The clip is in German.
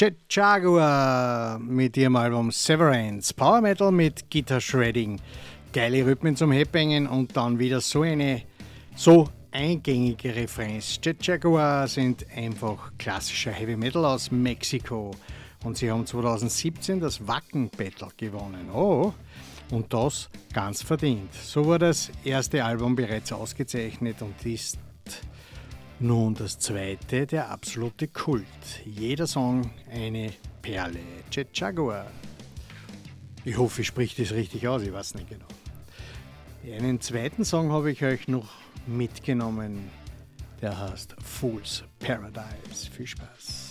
Jet Jaguar mit ihrem Album Severance. Power Metal mit Guitar Shredding. Geile Rhythmen zum Headbangen und dann wieder so eingängige Refrains. Jet Jaguar sind einfach klassischer Heavy Metal aus Mexiko. Und sie haben 2017 das Wacken Battle gewonnen. Oh, und das ganz verdient. So war das erste Album bereits ausgezeichnet und ist nun das zweite, der absolute Kult. Jeder Song eine Perle. Jet Jaguar. Ich hoffe, ich spreche das richtig aus, ich weiß nicht genau. Einen zweiten Song habe ich euch noch mitgenommen. Der heißt Fool's Paradise. Viel Spaß.